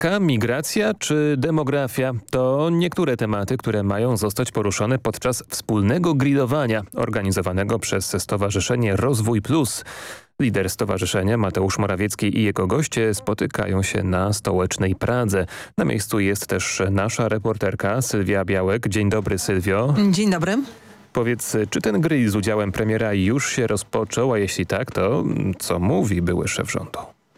Turystyka, migracja czy demografia to niektóre tematy, które mają zostać poruszone podczas wspólnego grillowania organizowanego przez Stowarzyszenie Rozwój Plus. Lider stowarzyszenia Mateusz Morawiecki i jego goście spotykają się na stołecznej Pradze. Na miejscu jest też nasza reporterka Sylwia Białek. Dzień dobry, Sylwio. Dzień dobry. Powiedz, czy ten grill z udziałem premiera już się rozpoczął, a jeśli tak, to co mówi były szef rządu?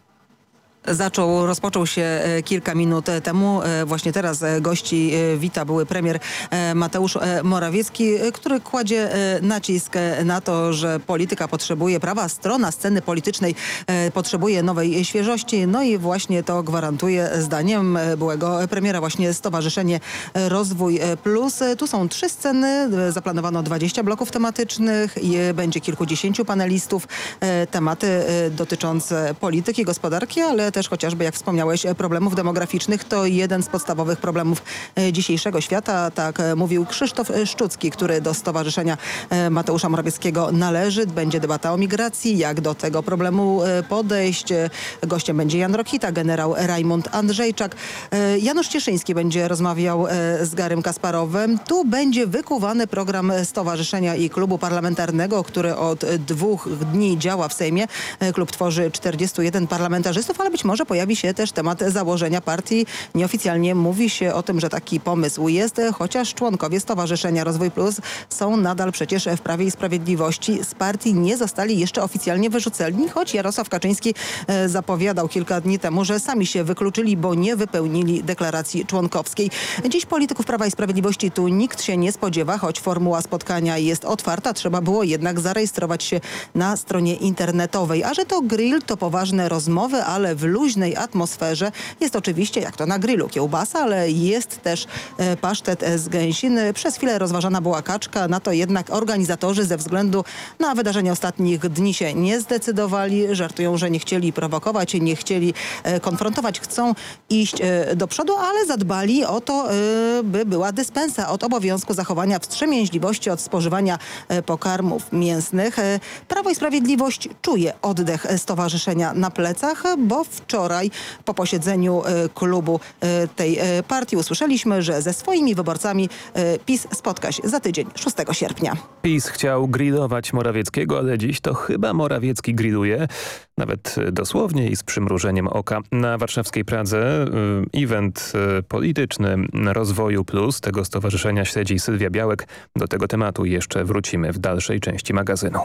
Rozpoczął się kilka minut temu. Właśnie teraz gości wita były premier Mateusz Morawiecki, który kładzie nacisk na to, że polityka potrzebuje, prawa strona sceny politycznej potrzebuje nowej świeżości. No i właśnie to gwarantuje zdaniem byłego premiera właśnie Stowarzyszenie Rozwój Plus. Tu są 3 sceny, zaplanowano 20 bloków tematycznych i będzie kilkudziesięciu panelistów. Tematy dotyczące polityki, gospodarki, ale też chociażby, jak wspomniałeś, problemów demograficznych. To jeden z podstawowych problemów dzisiejszego świata. Tak mówił Krzysztof Szczucki, który do Stowarzyszenia Mateusza Morawieckiego należy. Będzie debata o migracji, jak do tego problemu podejść. Gościem będzie Jan Rokita, generał Rajmund Andrzejczak. Janusz Cieszyński będzie rozmawiał z Garym Kasparowem. Tu będzie wykuwany program Stowarzyszenia i Klubu Parlamentarnego, który od 2 dni działa w Sejmie. Klub tworzy 41 parlamentarzystów, ale być może pojawi się też temat założenia partii. Nieoficjalnie mówi się o tym, że taki pomysł jest, chociaż członkowie Stowarzyszenia Rozwój Plus są nadal przecież w Prawie i Sprawiedliwości. Z partii nie zostali jeszcze oficjalnie wyrzuceni, choć Jarosław Kaczyński zapowiadał kilka dni temu, że sami się wykluczyli, bo nie wypełnili deklaracji członkowskiej. Dziś polityków Prawa i Sprawiedliwości tu nikt się nie spodziewa, choć formuła spotkania jest otwarta. Trzeba było jednak zarejestrować się na stronie internetowej. A że to grill, to poważne rozmowy, ale w luźnej atmosferze. Jest oczywiście, jak to na grillu, kiełbasa, ale jest też pasztet z gęsiny. Przez chwilę rozważana była kaczka, na to jednak organizatorzy ze względu na wydarzenia ostatnich dni się nie zdecydowali. Żartują, że nie chcieli prowokować, nie chcieli konfrontować, chcą iść do przodu, ale zadbali o to, by była dyspensa od obowiązku zachowania wstrzemięźliwości od spożywania pokarmów mięsnych. Prawo i Sprawiedliwość czuje oddech stowarzyszenia na plecach, bo wczoraj po posiedzeniu klubu tej partii usłyszeliśmy, że ze swoimi wyborcami PiS spotka się za tydzień, 6 sierpnia. PiS chciał grillować Morawieckiego, ale dziś to chyba Morawiecki grilluje, nawet dosłownie i z przymrużeniem oka. Na warszawskiej Pradze event polityczny Rozwoju Plus tego stowarzyszenia śledzi Sylwia Białek. Do tego tematu jeszcze wrócimy w dalszej części magazynu.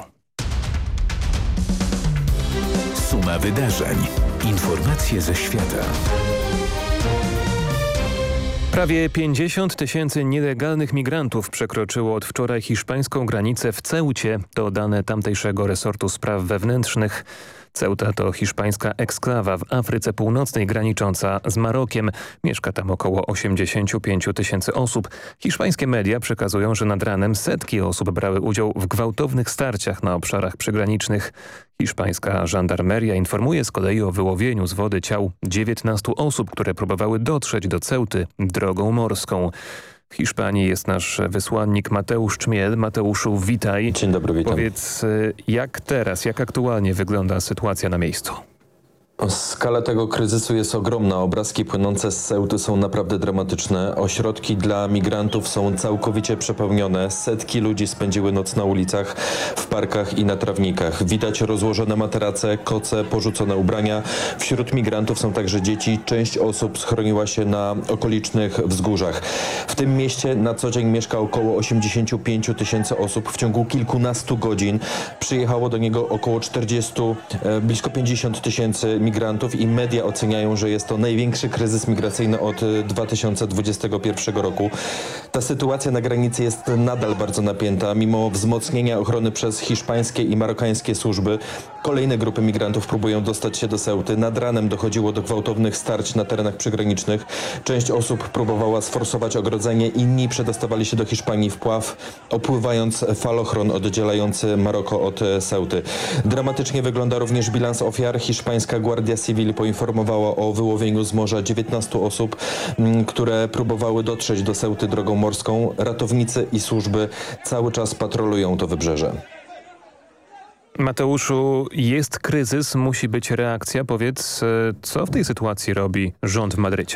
Suma wydarzeń. Informacje ze świata. Prawie 50 000 nielegalnych migrantów przekroczyło od wczoraj hiszpańską granicę w Ceucie. To dane tamtejszego resortu spraw wewnętrznych. Ceuta to hiszpańska eksklawa w Afryce Północnej granicząca z Marokiem. Mieszka tam około 85 000 osób. Hiszpańskie media przekazują, że nad ranem setki osób brały udział w gwałtownych starciach na obszarach przygranicznych. Hiszpańska żandarmeria informuje z kolei o wyłowieniu z wody ciał 19 osób, które próbowały dotrzeć do Ceuty drogą morską. W Hiszpanii jest nasz wysłannik Mateusz Czmiel. Mateuszu, witaj. Dzień dobry, witam. Powiedz, jak aktualnie wygląda sytuacja na miejscu? Skala tego kryzysu jest ogromna. Obrazki płynące z Ceuty są naprawdę dramatyczne. Ośrodki dla migrantów są całkowicie przepełnione. Setki ludzi spędziły noc na ulicach, w parkach i na trawnikach. Widać rozłożone materace, koce, porzucone ubrania. Wśród migrantów są także dzieci. Część osób schroniła się na okolicznych wzgórzach. W tym mieście na co dzień mieszka około 85 000 osób. W ciągu kilkunastu godzin przyjechało do niego około 40, blisko 50 000 migrantów i media oceniają, że jest to największy kryzys migracyjny od 2021 roku. Ta sytuacja na granicy jest nadal bardzo napięta. Mimo wzmocnienia ochrony przez hiszpańskie i marokańskie służby, kolejne grupy migrantów próbują dostać się do Ceuty. Nad ranem dochodziło do gwałtownych starć na terenach przygranicznych. Część osób próbowała sforsować ogrodzenie, inni przedostawali się do Hiszpanii wpław, opływając falochron oddzielający Maroko od Ceuty. Dramatycznie wygląda również bilans ofiar. Hiszpańska Guardia Civil poinformowała o wyłowieniu z morza 19 osób, które próbowały dotrzeć do Ceuty drogą morską. Ratownicy i służby cały czas patrolują to wybrzeże. Mateuszu, jest kryzys, musi być reakcja. Powiedz, co w tej sytuacji robi rząd w Madrycie?